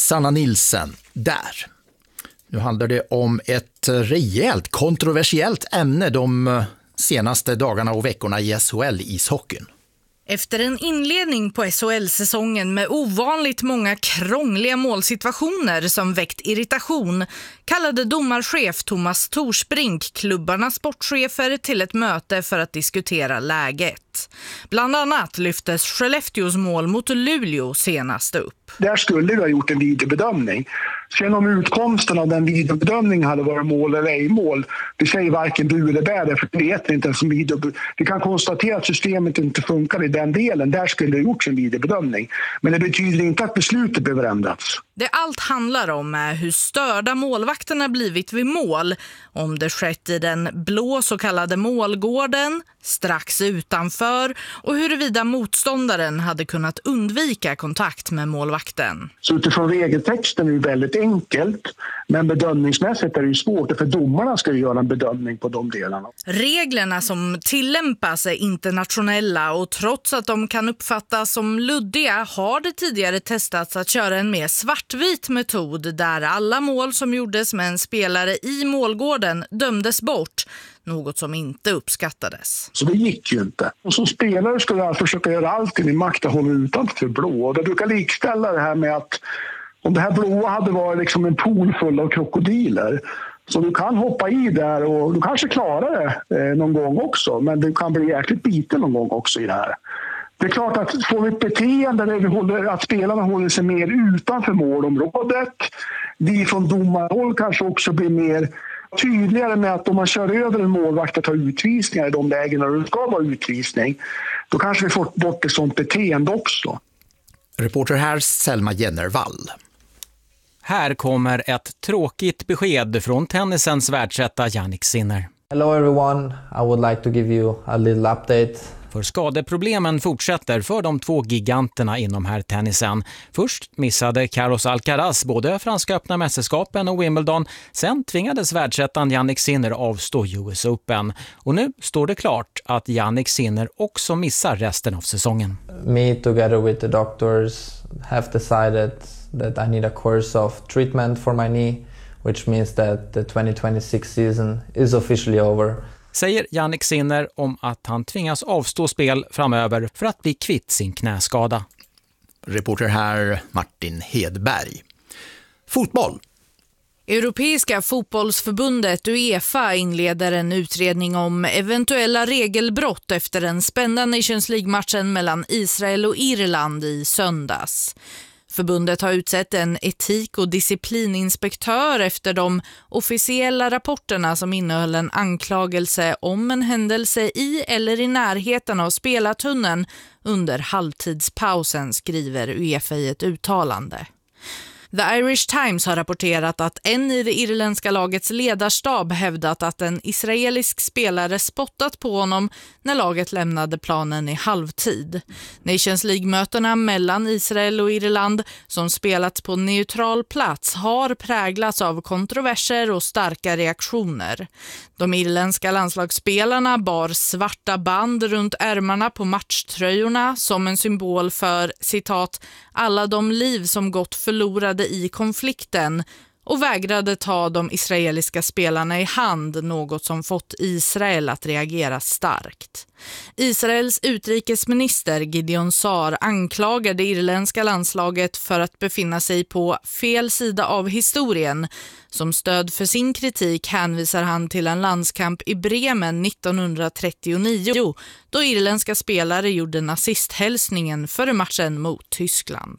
Sanna Nilsen där. Nu handlar det om ett rejält kontroversiellt ämne de senaste dagarna och veckorna i SHL-ishockeyn. Efter en inledning på SHL-säsongen med ovanligt många krångliga målsituationer som väckt irritation kallade domarchef Thomas Torsbrink klubbarnas sportchefer till ett möte för att diskutera läget. Bland annat lyftes Skellefteås mål mot Luleå senast upp. Där skulle vi ha gjort en videobedömning. Sen om utkomsten av den videobedömningen hade varit mål eller ej mål, det säger varken du eller bär, för det vet vi inte ens som vi kan konstatera att systemet inte funkar i den delen. Där skulle det ha gjorts en videobedömning. Men det betyder inte att beslutet behöver ändras. Det allt handlar om är hur störda målvakterna blivit vid mål, om det skett i den blå så kallade målgården, strax utanför, och huruvida motståndaren hade kunnat undvika kontakt med målvakten. Så utifrån regeltexten är det väldigt enkelt, men bedömningsmässigt är det ju svårt, för domarna ska ju göra en bedömning på de delarna. Reglerna som tillämpas är internationella och trots att de kan uppfattas som luddiga har det tidigare testats att köra en mer svartvit metod där alla mål som gjordes med en spelare i målgården dömdes bort. Något som inte uppskattades. Så det gick ju inte. Och som spelare ska jag försöka göra allt i min makt att hålla utanför blå. Och jag brukar likställa det här med att om det här blåa hade varit liksom en pool full av krokodiler. Så du kan hoppa i där och du kanske klarar det någon gång också. Men du kan bli jäkligt biten någon gång också i det här. Det är klart att får vi ett beteende där att spelarna håller sig mer utanför målområdet. Vi från domarhåll kanske också blir mer tydligare med att om man kör över en målvakt att ta utvisningar i de lägen där det ska vara utvisning, då kanske vi får bort ett sånt beteende också. Reporter här Selma Jennervall. Här kommer ett tråkigt besked från tennisens världsetta Jannik Sinner. Hello everyone, I would like to give you a little update. För skadeproblemen fortsätter för de två giganterna inom här tennisen. Först missade Carlos Alcaraz både franska öppna mästerskapen och Wimbledon. Sen tvingades världsettan Jannik Sinner avstå US Open. Och nu står det klart att Jannik Sinner också missar resten av säsongen. Me together with the doctors have decided that I need a course of treatment for my knee, which means that the 2026 season is officially over. Säger Jannik Sinner om att han tvingas avstå spel framöver för att bli kvitt sin knäskada. Reporter här Martin Hedberg. Fotboll. Europeiska fotbollsförbundet UEFA inleder en utredning om eventuella regelbrott efter den spända Nations League-matchen mellan Israel och Irland i söndags. Förbundet har utsett en etik- och disciplininspektör efter de officiella rapporterna som innehöll en anklagelse om en händelse i eller i närheten av spelartunneln under halvtidspausen, skriver UEFA i ett uttalande. The Irish Times har rapporterat att en i det irländska lagets ledarstab hävdat att en israelisk spelare spottat på honom när laget lämnade planen i halvtid. Nations League-mötena mellan Israel och Irland, som spelats på neutral plats, har präglats av kontroverser och starka reaktioner. De irländska landslagsspelarna bar svarta band runt ärmarna på matchtröjorna som en symbol för, citat, alla de liv som gått förlorade i konflikten, och vägrade ta de israeliska spelarna i hand, något som fått Israel att reagera starkt. Israels utrikesminister Gideon Saar anklagar det irländska landslaget för att befinna sig på fel sida av historien. Som stöd för sin kritik hänvisar han till en landskamp i Bremen 1939, då irländska spelare gjorde nazisthälsningen före matchen mot Tyskland.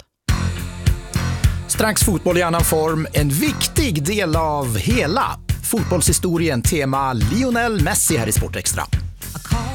Strax fotboll i annan form, en viktig del av hela fotbollshistorien, tema Lionel Messi här i Sportextra.